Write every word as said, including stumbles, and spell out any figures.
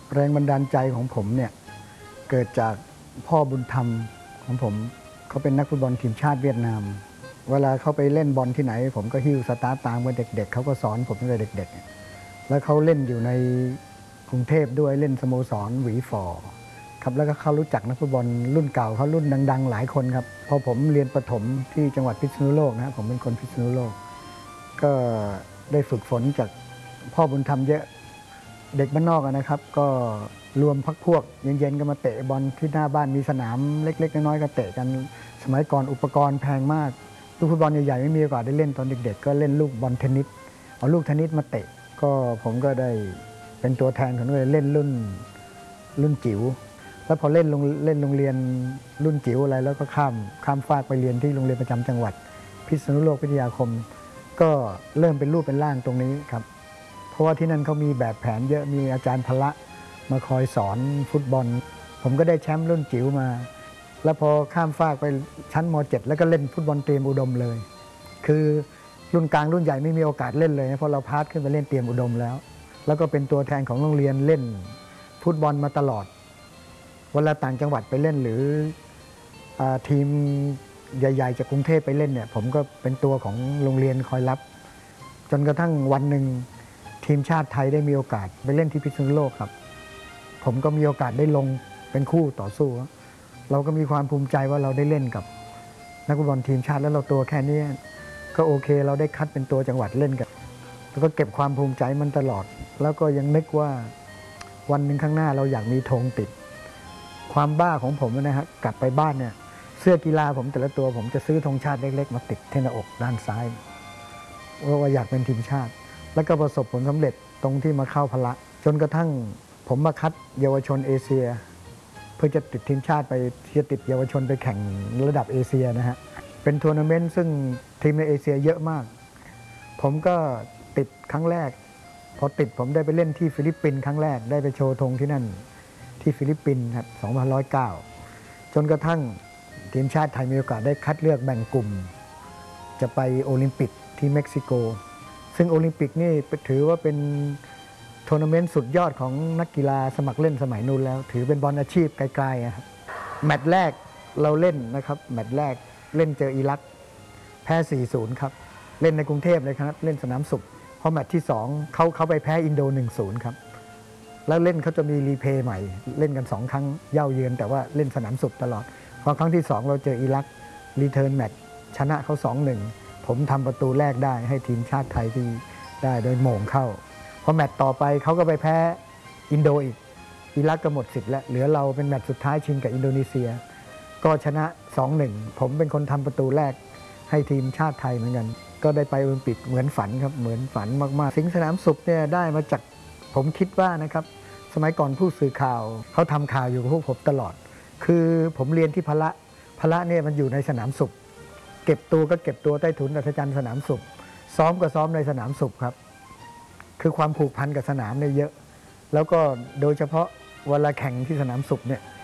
แรงบันดาลใจของผมเนี่ยเกิดจากพ่อบุญธรรมของผมเขาเป็นนักฟุตบอลทีมชาติเวียดนามเวลาเขาไปเล่นบอลที่ไหนผมก็หิ้วสตาร์ตตามกับเด็กๆเขาก็สอนผมตั้งแต่เด็กๆแล้วเขาเล่นอยู่ในกรุงเทพด้วยเล่นสโมสรหวีฝอครับแล้วก็เขารู้จักนักฟุตบอลรุ่นเก่าเขารุ่นดังๆหลายคนครับพอผมเรียนประถมที่จังหวัดพิษณุโลกนะผมเป็นคนพิษณุโลกก็ได้ฝึกฝนจากพ่อบุญธรรมเยอะเด็กบ้านนอกนะครับก็รวมพักพวกเย็นๆก็มาเตะบอลที่หน้าบ้านมีสนามเล็กๆน้อยๆก็เตะกันสมัยก่อนอุปกรณ์แพงมากลูกฟุตบอลใหญ่ๆไม่มีโอกาสได้เล่นตอนเด็กๆก็เล่นลูกบอลเทนนิสเอาลูกเทนนิสมาเตะก็ผมก็ได้เป็นตัวแทนของเลยเล่นรุ่นรุ่นจิ๋วแล้วพอเล่นลงเล่นโรงเรียนรุ่นจิ๋วอะไรแล้วก็ข้ามข้ามฟากไปเรียนที่โรงเรียนประจำจังหวัดพิษณุโลกวิทยาคมก็เริ่มเป็นรูปเป็นร่างตรงนี้ครับเพราะว่าที่นั่นเขามีแบบแผนเยอะมีอาจารย์พละมาคอยสอนฟุตบอลผมก็ได้แชมป์รุ่นจิ๋วมาแล้วพอข้ามฟากไปชั้นม เจ็ด แล้วก็เล่นฟุตบอลเตรียมอุดมเลยคือรุ่นกลางรุ่นใหญ่ไม่มีโอกาสเล่นเลยเพราะเราพาสขึ้นไปเล่นเตรียมอุดมแล้วแล้วก็เป็นตัวแทนของโรงเรียนเล่นฟุตบอลมาตลอดเวลาต่างจังหวัดไปเล่นหรือทีมใหญ่ๆจากกรุงเทพไปเล่นเนี่ยผมก็เป็นตัวของโรงเรียนคอยรับจนกระทั่งวันหนึ่งทีมชาติไทยได้มีโอกาสไปเล่นที่พิษณุโลกครับผมก็มีโอกาสได้ลงเป็นคู่ต่อสู้เราก็มีความภูมิใจว่าเราได้เล่นกับนักฟุตบอลทีมชาติแล้วเราตัวแค่นี้ก็โอเคเราได้คัดเป็นตัวจังหวัดเล่นกันแล้วก็เก็บความภูมิใจมันตลอดแล้วก็ยังนึกว่าวันหนึ่งข้างหน้าเราอยากมีธงติดความบ้าของผมนะฮะกลับไปบ้านเนี่ยเสื้อกีฬาผมแต่ละตัวผมจะซื้อธงชาติเล็กๆมาติดที่หน้าอกด้านซ้ายว่าอยากเป็นทีมชาติแล้วก็ประสบผลสำเร็จตรงที่มาเข้าพละจนกระทั่งผมมาคัดเยาวชนเอเชียเพื่อจะติดทีมชาติไปจะติดเยาวชนไปแข่งระดับเอเชียนะฮะเป็นทัวร์นาเมนต์ซึ่งทีมในเอเชียเยอะมากผมก็ติดครั้งแรกพอติดผมได้ไปเล่นที่ฟิลิปปินส์ครั้งแรกได้ไปโชว์ธงที่นั่นที่ฟิลิปปินส์ครับสองพันเก้าจนกระทั่งทีมชาติไทยมีโอกาสได้คัดเลือกแบ่งกลุ่มจะไปโอลิมปิกที่เม็กซิโกซึ่งโอลิมปิกนี่ถือว่าเป็นทัวร์นาเมนต์สุดยอดของนักกีฬาสมัครเล่นสมัยนู้นแล้วถือเป็นบอลอาชีพไกลๆครับแมตช์แรกเราเล่นนะครับแมตช์แรกเล่นเจออิรักแพ้ สี่ศูนย์ ครับเล่นในกรุงเทพเลยครับเล่นสนามสุขพอแมตช์ที่สองเขาเขาไปแพ้อินโด หนึ่งศูนย์ ครับแล้วเล่นเขาจะมีรีเพย์ใหม่เล่นกันสองครั้งเย่าเยือนแต่ว่าเล่นสนามสุขตลอดพอครั้งที่สองเราเจออิรักรีเทิร์นแมตช์ชนะเขา สองหนึ่ง ผมทำประตูแรกได้ให้ทีมชาติไทยที่ได้โดยโหม่งเข้าพอแมตช์ต่อไปเขาก็ไปแพ้อินโดอีกอิรักก็หมดสิทธิ์แล้วเหลือเราเป็นแมตช์สุดท้ายชิงกับอินโดนีเซียก็ชนะ สองหนึ่ง ผมเป็นคนทำประตูแรกให้ทีมชาติไทยเหมือนกันก็ได้ไปโอลิมปิกเหมือนฝันครับเหมือนฝันมากๆสิงห์สนามสุขเนี่ยได้มาจากผมคิดว่านะครับสมัยก่อนผู้สื่อข่าวเขาทำข่าวอยู่กับพวกผมตลอดคือผมเรียนที่พละพละเนี่ยมันอยู่ในสนามสุขเก็บตัวก็เก็บตัวใต้ถุนอัศจรรย์สนามสุขซ้อมก็ซ้อมในสนามสุขครับคือความผูกพันกับสนามเนี่ยเยอะแล้วก็โดยเฉพาะเวลาแข่งที่สนามสุขเนี่ย